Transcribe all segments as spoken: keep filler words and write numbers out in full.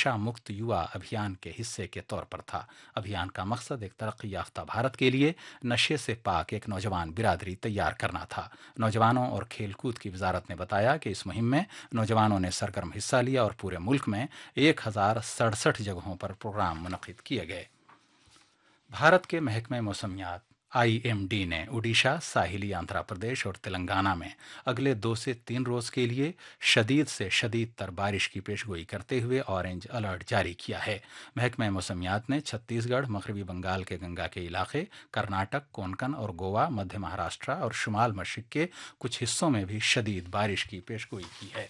नशा मुक्त युवा अभियान के हिस्से के तौर पर था। अभियान का मकसद एक तरक्की याफ्ता भारत के लिए नशे से पाक एक नौजवान बिरादरी तैयार करना था। नौजवानों और खेलकूद की वजारत ने बताया कि इस मुहिम में नौजवानों ने सरगर्म हिस्सा लिया और पूरे मुल्क में एक हजार सड़सठ जगहों पर प्रोग्राम मुनक्किद किए गए। भारत के महकमे मौसमियात आई एम डी ने ओडिशा, साहिली आंध्र प्रदेश और तेलंगाना में अगले दो से तीन रोज के लिए शदीद से शदीद तर बारिश की पेशगोई करते हुए ऑरेंज अलर्ट जारी किया है। महकमे मौसमियात ने छत्तीसगढ़, मगरबी बंगाल के गंगा के इलाके, कर्नाटक, कोंकण और गोवा, मध्य महाराष्ट्र और शुमाल मशरिक के कुछ हिस्सों में भी शदीद बारिश की पेशगोई की है।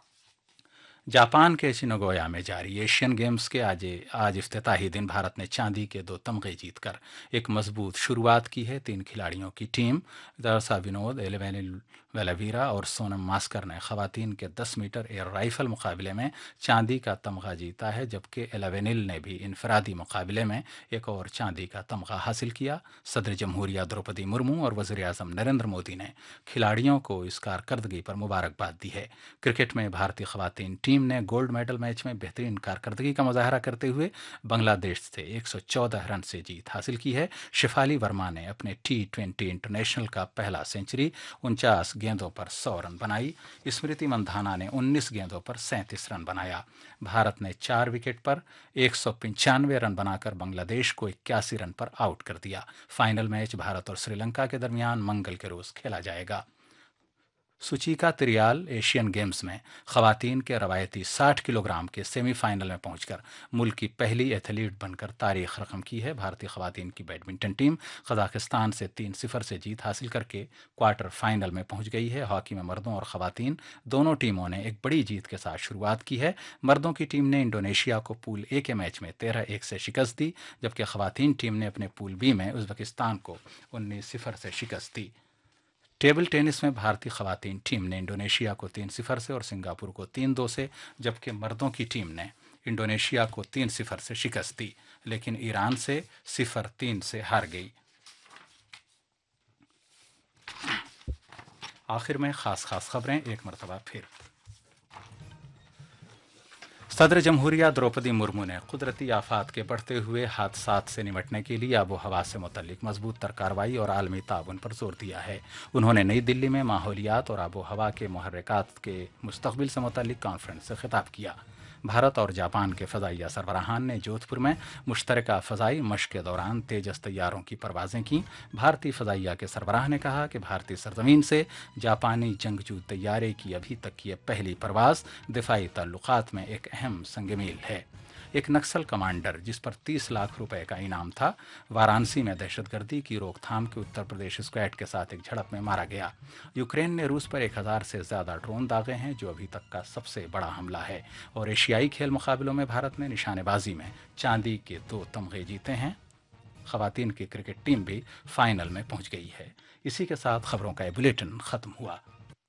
जापान के शिनोगोया में जारी एशियन गेम्स के आज आज इफ्तिताही दिन भारत ने चांदी के दो तमगे जीतकर एक मजबूत शुरुआत की है। तीन खिलाड़ियों की टीम दरसा विनोद, एलेवेनिल वेलावीरा और सोनम मास्कर ने खवातीन के दस मीटर एयर राइफल मुकाबले में चांदी का तमगा जीता है, जबकि एलेवेनिल ने भी इनफरादी मुकाबले में एक और चांदी का तमगा हासिल किया। सदर जमहूरिया द्रौपदी मुर्मू और वज़ीर आज़म नरेंद्र मोदी ने खिलाड़ियों को इस कारकर्दगी पर मुबारकबाद दी है। क्रिकेट में भारतीय खवातीन टीम ने गोल्ड मेडल मैच में बेहतरीन कारकर्दगी का मुजाहरा करते हुए बांग्लादेश से एक सौ चौदह रन से जीत हासिल की है। शिफाली वर्मा ने अपने टी ट्वेंटी इंटरनेशनल का पहला सेंचुरी उनचास गेंदों पर सौ रन बनाई। स्मृति मंधाना ने उन्नीस गेंदों पर सैंतीस रन बनाया। भारत ने चार विकेट पर एक सौ पंचानवे रन बनाकर बांग्लादेश को इक्यासी रन पर आउट कर दिया। फाइनल मैच भारत और श्रीलंका के दरमियान मंगल के रोज खेला जाएगा। सुचिका त्रियाल एशियन गेम्स में खवातीन के रवायती साठ किलोग्राम के सेमीफाइनल में पहुंचकर मुल्क की पहली एथलीट बनकर तारीख रकम की है। भारतीय खवातीन की बैडमिंटन टीम कजाकिस्तान से तीन सिफर से जीत हासिल करके क्वार्टर फाइनल में पहुंच गई है। हॉकी में मर्दों और खवातीन दोनों टीमों ने एक बड़ी जीत के साथ शुरुआत की है। मर्दों की टीम ने इंडोनेशिया को पूल ए के मैच में तेरह एक से शिकस्त दी, जबकि खवातीन टीम ने अपने पूल बी में उज्बेकिस्तान को उन्नीस सिफर से शिकस्त दी। टेबल टेनिस में भारतीय खवातीन टीम ने इंडोनेशिया को तीन सिफर से और सिंगापुर को तीन दो से, जबकि मर्दों की टीम ने इंडोनेशिया को तीन सिफर से शिकस्त दी, लेकिन ईरान से सिफर तीन से हार गई। आखिर में खास खास खबरें एक मरतबा फिर। सदर जमहूरिया द्रौपदी मुर्मू ने कुदरती आफात के बढ़ते हुए हादसात से निपटने के लिए आबो हवा से मुतल्लिक मजबूत तर कार्रवाई और आलमी ताउन पर जोर दिया है। उन्होंने नई दिल्ली में माहौलियात और आबो हवा के मुहर्रिकात के मुस्तकबिल से मुतल्लिक कॉन्फ्रेंस से खिताब किया। भारत और जापान के फ़ज़ाइया सरबराहान ने जोधपुर में मुश्तरका फ़ज़ाई मशक़ के दौरान तेजस तैयारों की परवाज़ें की। भारतीय फ़ज़ाइया के सरबराह ने कहा कि भारतीय सरजमीन से जापानी जंगजू तैयारे की अभी तक की पहली परवाज़ दिफाई ताल्लुकात में एक अहम संगमील है। एक नक्सल कमांडर जिस पर तीस लाख रुपए का इनाम था, वाराणसी में दहशतगर्दी की रोकथाम के उत्तर प्रदेश स्क्वाड के साथ एक झड़प में मारा गया। यूक्रेन ने रूस पर एक हज़ार से ज़्यादा ड्रोन दागे हैं, जो अभी तक का सबसे बड़ा हमला है। और एशियाई खेल मुकाबलों में भारत ने निशानेबाजी में चांदी के दो तमगे जीते हैं। खवातीन की क्रिकेट टीम भी फाइनल में पहुंच गई है। इसी के साथ खबरों का ये बुलेटिन खत्म हुआ।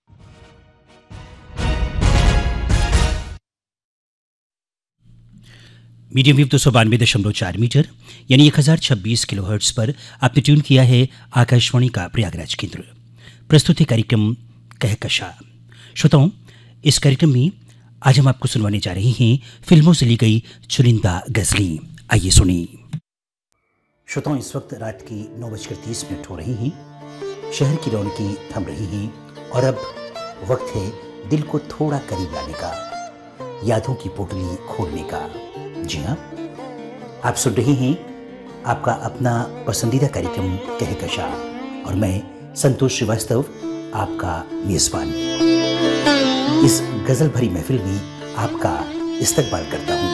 मीडियम वेव दो सौ बानवे दशमलव चार मीटर यानी एक हजार छब्बीस किलो हर्ट्स पर आपने ट्यून किया है आकाशवाणी का प्रयागराज केंद्र। प्रस्तुत है कार्यक्रम कहकशा। श्रोताओं, इस कार्यक्रम में आज हम आपको सुनवाने जा रहे हैं फिल्मों से ली गई चुनिंदा गजलें। आइए सुनिए। श्रोताओं, इस वक्त रात की नौ बजकर तीस मिनट हो रही हैं। शहर की रौनकें थम रही हैं और अब वक्त है दिल को थोड़ा करीब लाने का, यादों की पोटली खोलने का। जी हाँ, आप सुन रहे हैं आपका अपना पसंदीदा कार्यक्रम कहकशा और मैं संतोष श्रीवास्तव आपका मेजबान इस गजल भरी महफिल में आपका इस्तकबाल करता हूँ।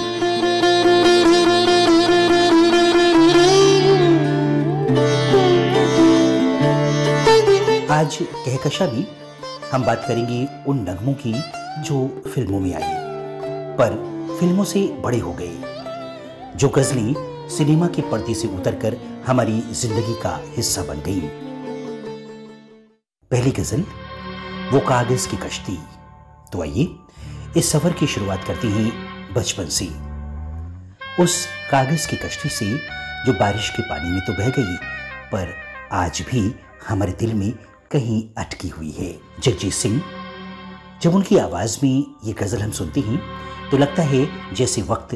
आज कहकशा में हम बात करेंगे उन नगमों की जो फिल्मों में आई पर फिल्मों से बड़े हो गए, जो गजलें सिनेमा के पर्दे से उतरकर हमारी जिंदगी का हिस्सा बन गई। पहली गजल, वो कागज की कश्ती। तो आइए इस सफर की शुरुआत करते हैं बचपन से, उस कागज की कश्ती से जो बारिश के पानी में तो बह गई पर आज भी हमारे दिल में कहीं अटकी हुई है। जगजीत सिंह, जब उनकी आवाज में ये गजल हम सुनते हैं तो लगता है जैसे वक्त